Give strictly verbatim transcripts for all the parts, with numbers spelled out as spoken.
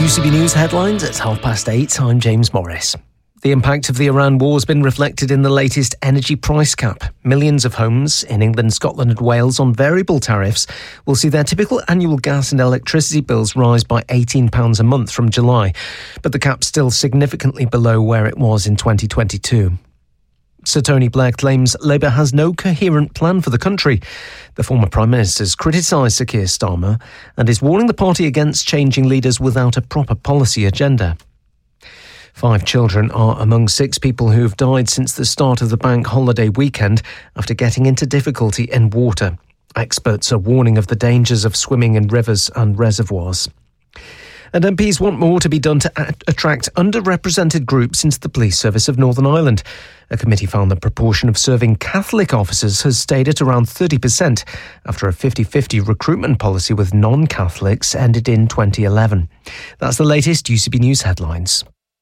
U C B News headlines. It's half past eight. I'm James Morris. The impact of the Iran war has been reflected in the latest energy price cap. Millions of homes in England, Scotland and Wales on variable tariffs will see their typical annual gas and electricity bills rise by eighteen pounds a month from July. But the cap's still significantly below where it was in twenty twenty-two. Sir Tony Blair claims Labour has no coherent plan for the country. The former Prime Minister has criticised Sir Keir Starmer and is warning the party against changing leaders without a proper policy agenda. Five children are among six people who have died since the start of the bank holiday weekend after getting into difficulty in water. Experts are warning of the dangers of swimming in rivers and reservoirs. And M Ps want more to be done to a- attract underrepresented groups into the police service of Northern Ireland. A committee found the proportion of serving Catholic officers has stayed at around thirty percent after a fifty-fifty recruitment policy with non-Catholics ended in twenty eleven. That's the latest U C B News headlines.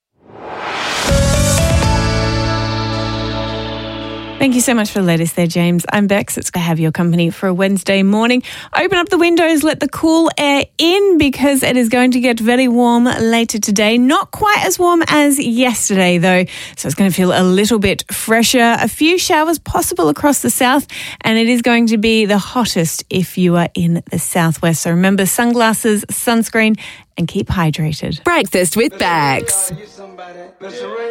Thank you so much for the latest there, James. I'm Bex. It's good to have your company for a Wednesday morning. Open up the windows, let the cool air in because it is going to get very warm later today. Not quite as warm as yesterday, though, so it's going to feel a little bit fresher. A few showers possible across the south, and it is going to be the hottest if you are in the southwest. So remember, sunglasses, sunscreen, and keep hydrated. Breakfast with Bex.